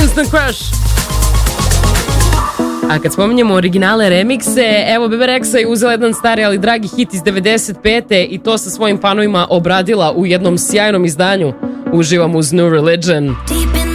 Instant Crush. A kad spominjemo originale remikse, evo Bebe Rexha je uzela jedan stari ali dragi hit iz 95. i to sa svojim fanovima obradila u jednom sjajnom izdanju. Uživam uz New Religion.